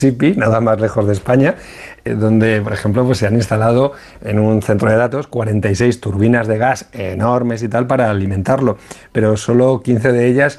Mississippi, nada más lejos de España, donde, por ejemplo, pues se han instalado en un centro de datos 46 turbinas de gas enormes y tal para alimentarlo, pero solo 15 de ellas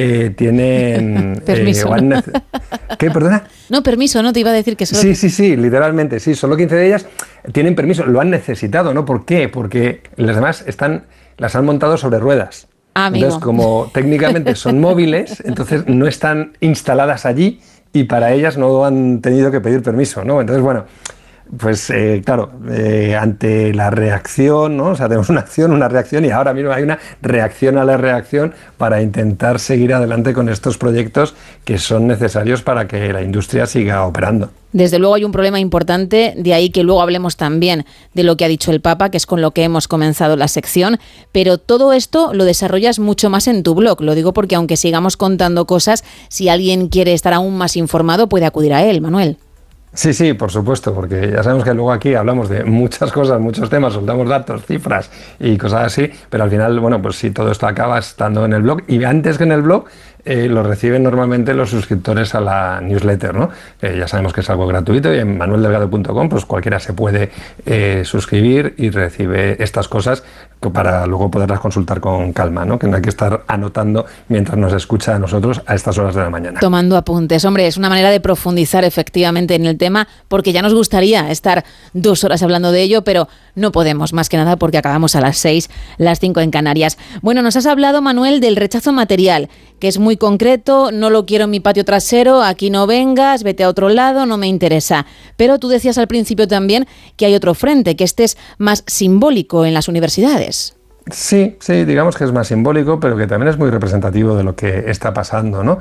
tienen... permiso. ¿Qué, perdona? No, permiso, no, te iba a decir que solo... Sí, literalmente, sí, solo 15 de ellas tienen permiso, lo han necesitado, ¿no? ¿Por qué? Porque las demás las han montado sobre ruedas. Amigo. Entonces, como técnicamente son móviles, entonces no están instaladas allí y para ellas no han tenido que pedir permiso, ¿no? Entonces, bueno, pues claro, ante la reacción, ¿no? O sea, tenemos una acción, una reacción y ahora mismo hay una reacción a la reacción para intentar seguir adelante con estos proyectos que son necesarios para que la industria siga operando. Desde luego hay un problema importante, de ahí que luego hablemos también de lo que ha dicho el Papa, que es con lo que hemos comenzado la sección, pero todo esto lo desarrollas mucho más en tu blog. Lo digo porque aunque sigamos contando cosas, si alguien quiere estar aún más informado puede acudir a él, Manuel. Sí, por supuesto, porque ya sabemos que luego aquí hablamos de muchas cosas, muchos temas, soltamos datos, cifras y cosas así, pero al final, bueno, pues sí, todo esto acaba estando en el blog y antes que en el blog lo reciben normalmente los suscriptores a la newsletter, ¿no? Ya sabemos que es algo gratuito y en manueldelgado.com pues cualquiera se puede suscribir y recibe estas cosas para luego poderlas consultar con calma, ¿no? Que no hay que estar anotando mientras nos escucha a nosotros a estas horas de la mañana. Tomando apuntes. Hombre, es una manera de profundizar efectivamente en el tema, porque ya nos gustaría estar 2 horas hablando de ello, pero no podemos, más que nada porque acabamos a las 6, las 5 en Canarias. Bueno, nos has hablado, Manuel, del rechazo material, que es muy concreto: no lo quiero en mi patio trasero, aquí no vengas, vete a otro lado, no me interesa. Pero tú decías al principio también que hay otro frente, que este es más simbólico en las universidades. Sí, digamos que es más simbólico, pero que también es muy representativo de lo que está pasando, ¿no?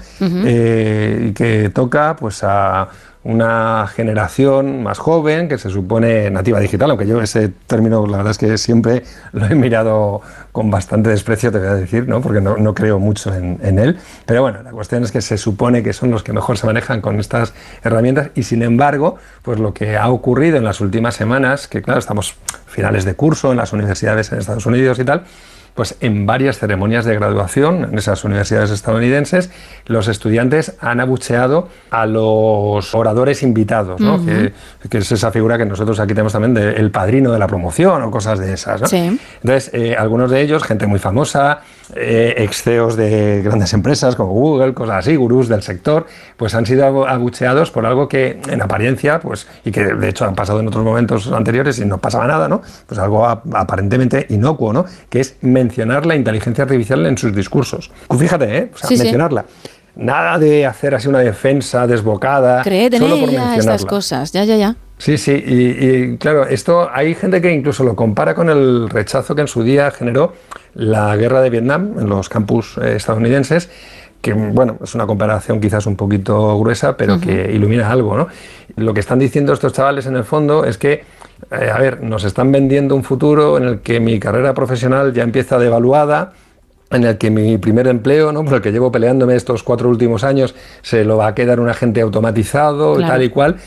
Y que toca pues a una generación más joven que se supone nativa digital, aunque yo ese término la verdad es que siempre lo he mirado con bastante desprecio, te voy a decir, ¿no? Porque no creo mucho en él, pero bueno, la cuestión es que se supone que son los que mejor se manejan con estas herramientas y sin embargo, pues lo que ha ocurrido en las últimas semanas, que claro, estamos finales de curso en las universidades en Estados Unidos y tal, pues en varias ceremonias de graduación en esas universidades estadounidenses, los estudiantes han abucheado a los oradores invitados, ¿no? Que es esa figura que nosotros aquí tenemos también del padrino de la promoción o cosas de esas, ¿no? Sí. Entonces, algunos de ellos, gente muy famosa, ex CEOs de grandes empresas como Google, cosas así, gurús del sector, pues han sido abucheados por algo que en apariencia, pues, y que de hecho han pasado en otros momentos anteriores y no pasaba nada, ¿no? Pues algo aparentemente inocuo, ¿no? Que es mencionar la inteligencia artificial en sus discursos. Fíjate, o sea, mencionarla. Nada de hacer así una defensa desbocada. Créete en solo por ella, mencionarla. estas cosas, ya. Sí, y claro, esto hay gente que incluso lo compara con el rechazo que en su día generó la guerra de Vietnam en los campus estadounidenses, que bueno, es una comparación quizás un poquito gruesa, pero que ilumina algo, ¿no? Lo que están diciendo estos chavales en el fondo es que, a ver, nos están vendiendo un futuro en el que mi carrera profesional ya empieza devaluada, en el que mi primer empleo, ¿no? Por el que llevo peleándome estos 4 últimos años, se lo va a quedar un agente automatizado, claro. Tal y cual.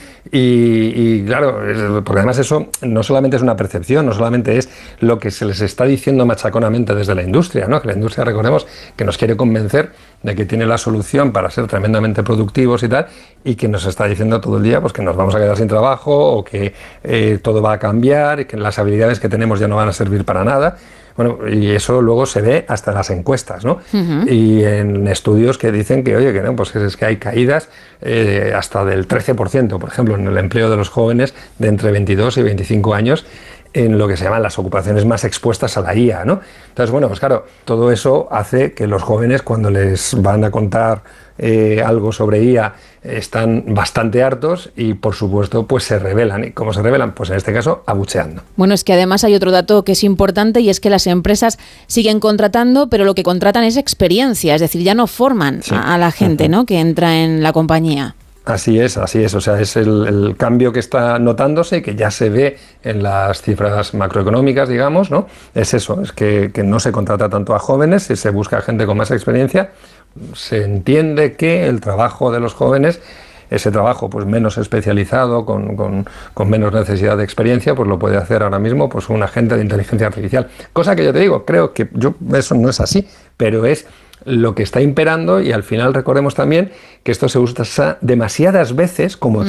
Y claro, porque además eso no solamente es una percepción, no solamente es lo que se les está diciendo machaconamente desde la industria, ¿no? Que la industria, recordemos, que nos quiere convencer de que tiene la solución para ser tremendamente productivos y tal, y que nos está diciendo todo el día pues que nos vamos a quedar sin trabajo o que todo va a cambiar y que las habilidades que tenemos ya no van a servir para nada. Bueno, y eso luego se ve hasta en las encuestas, ¿no? Y en estudios que dicen que, oye, que no, pues es que hay caídas hasta del 13%, por ejemplo, en el empleo de los jóvenes de entre 22 y 25 años, en lo que se llaman las ocupaciones más expuestas a la IA, ¿no? Entonces, bueno, pues claro, todo eso hace que los jóvenes, cuando les van a contar algo sobre IA, están bastante hartos y, por supuesto, pues se rebelan. ¿Y cómo se rebelan? Pues en este caso, abucheando. Bueno, es que además hay otro dato que es importante y es que las empresas siguen contratando, pero lo que contratan es experiencia, es decir, ya no forman a la gente, ¿no?, que entra en la compañía. Así es, o sea, es el cambio que está notándose, que ya se ve en las cifras macroeconómicas, digamos, ¿no? Es eso, es que no se contrata tanto a jóvenes, se busca gente con más experiencia. Se entiende que el trabajo de los jóvenes, ese trabajo pues menos especializado, con menos necesidad de experiencia, pues lo puede hacer ahora mismo pues un agente de inteligencia artificial. Cosa que yo te digo, creo que eso no es así, pero es lo que está imperando, y al final recordemos también que esto se usa demasiadas veces como